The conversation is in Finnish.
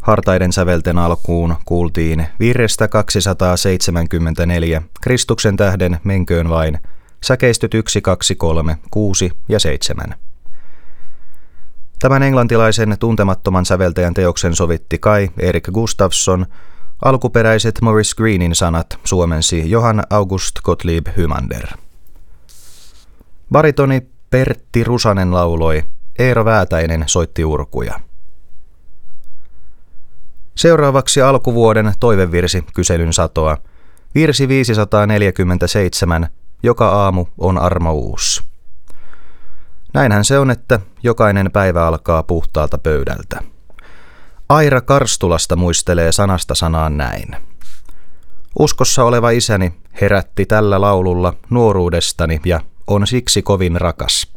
Hartaiden sävelten alkuun kuultiin virrestä 274, Kristuksen tähden menköön vain, säkeistyt 1, 2, 3, 6 ja 7. Tämän englantilaisen tuntemattoman säveltäjän teoksen sovitti Kai Erik Gustafsson, alkuperäiset Morris Greenin sanat suomensi Johann August Gottlieb Hymander. Baritoni Pertti Rusanen lauloi, Eero Väätäinen soitti urkuja. Seuraavaksi alkuvuoden toivevirsi kyselyn satoa. Virsi 547, joka aamu on armouus. Näinhän se on, että jokainen päivä alkaa puhtaalta pöydältä. Aira Karstulasta muistelee sanasta sanaan näin. Uskossa oleva isäni herätti tällä laululla nuoruudestani ja on siksi kovin rakas.